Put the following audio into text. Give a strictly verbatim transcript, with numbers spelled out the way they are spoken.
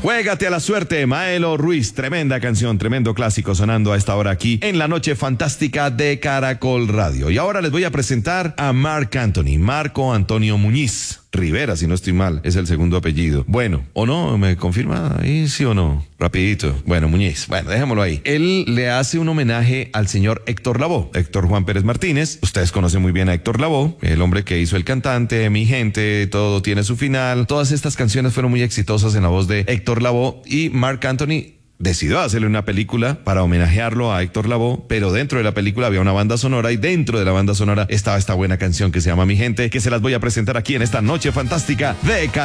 Juégate a la suerte, Maelo Ruiz. Tremenda canción, tremendo clásico sonando a esta hora aquí en la noche fantástica de Caracol Radio. Y ahora les voy a presentar a Marc Anthony, Marco Antonio Muñiz Rivera, si no estoy mal, es el segundo apellido. Bueno, ¿o no? ¿Me confirma ahí sí o no? Rapidito. Bueno, Muñiz, bueno, dejémoslo ahí. Él le hace un homenaje al señor Héctor Lavoe, Héctor Juan Pérez Martínez. Ustedes conocen muy bien a Héctor Lavoe, el hombre que hizo El Cantante, Mi Gente, Todo Tiene Su Final. Todas estas canciones fueron muy exitosas en la voz de Héctor Lavoe, y Marc Anthony decidió hacerle una película para homenajearlo a Héctor Lavoe, pero dentro de la película había una banda sonora, y dentro de la banda sonora estaba esta buena canción que se llama Mi Gente, que se las voy a presentar aquí en esta noche fantástica de